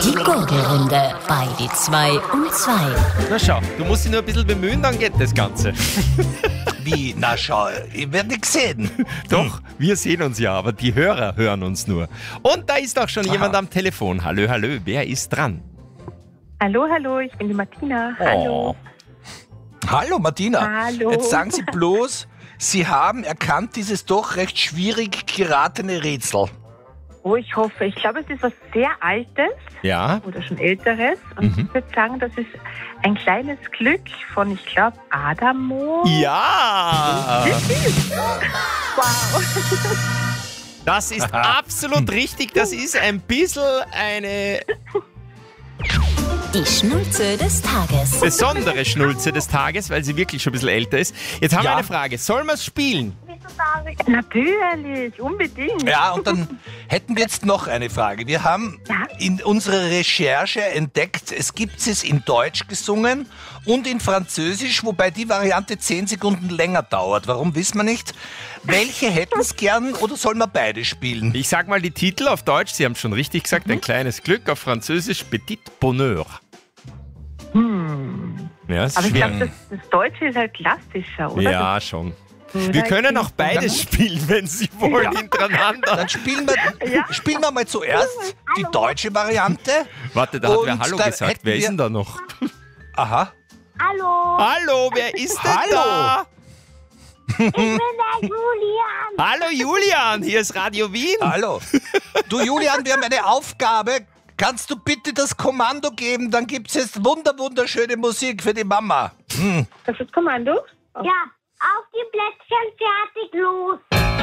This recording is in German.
Die Gurgelrunde bei die 2 und 2. Na schau, du musst dich nur ein bisschen bemühen, dann geht das Ganze. Wie? Na schau, ich werde nichts sehen. Doch, wir sehen uns ja, aber die Hörer hören uns nur. Und da ist auch schon jemand am Telefon. Hallo, hallo, wer ist dran? Hallo, hallo, ich bin die Martina. Hallo. Hallo Martina. Hallo. Jetzt sagen Sie bloß, Sie haben erkannt dieses doch recht schwierig geratene Rätsel. Oh, ich hoffe. Ich glaube, es ist was sehr Altes Ja? oder schon Älteres. Und ich würde sagen, das ist ein kleines Glück von, ich glaube, Adamo. Ja! Wow. Das ist absolut richtig. Das ist ein bisschen eine Die Schnulze des Tages. besondere Schnulze des Tages, weil sie wirklich schon ein bisschen älter ist. Jetzt haben wir Ja. eine Frage. Sollen wir es spielen? Natürlich, unbedingt. Ja, und dann hätten wir jetzt noch eine Frage. Wir haben Ja. in unserer Recherche entdeckt, es gibt es in Deutsch gesungen und in Französisch, wobei die Variante 10 Sekunden länger dauert. Warum, wissen wir nicht. Welche hätten es gern oder sollen wir beide spielen? Ich sag mal die Titel auf Deutsch. Sie haben es schon richtig gesagt. Ein kleines Glück. Auf Französisch Petit Bonheur. Ja, ist Aber ich schwer. glaube, das Deutsche ist halt klassischer, oder? Ja, schon. Das- Wir können auch beides spielen, wenn Sie wollen, hintereinander. Dann spielen wir mal zuerst die deutsche Variante. Warte, da hat wer Und Hallo dann gesagt. hätten Wer ist wir- denn da noch? Aha. Hallo, Hallo, wer ist denn Hallo. da? ich bin der Julian. Hallo Julian, hier ist Radio Wien. Hallo. Du Julian, wir haben eine Aufgabe. Kannst du bitte das Kommando geben? Dann gibt es jetzt wunderschöne Musik für die Mama. Das ist Kommando? Ja, auf die Plätzchen, fertig, los.